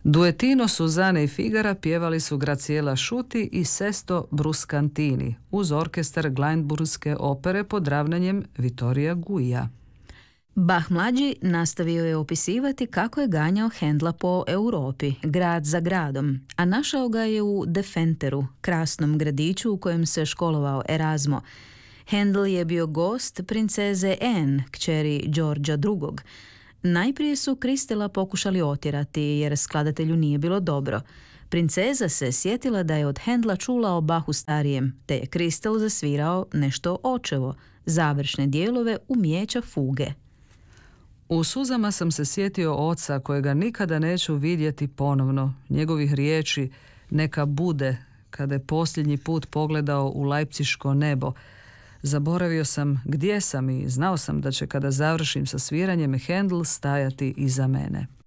Duetino Suzane i Figara pjevali su Graciela Sciuti i Sesto Bruscantini uz orkestar Glyndebourgske opere pod ravnanjem Vittorija Guija. Bach mlađi nastavio je opisivati kako je ganjao Händla po Europi, grad za gradom, a našao ga je u Defenteru, krasnom gradiću u kojem se školovao Erasmo. Händel je bio gost princeze Anne, kćeri Đorđa II. Najprije su Kristela pokušali otjerati jer skladatelju nije bilo dobro. Princeza se sjetila da je od Händla čula o Bachu starijem, te je Kristel zasvirao nešto očevo, završne dijelove umijeća fuge. U suzama sam se sjetio oca kojega nikada neću vidjeti ponovno, njegovih riječi neka bude, kada je posljednji put pogledao u lajpciško nebo. Zaboravio sam gdje sam i znao sam da će kada završim sa sviranjem Händel stajati iza mene.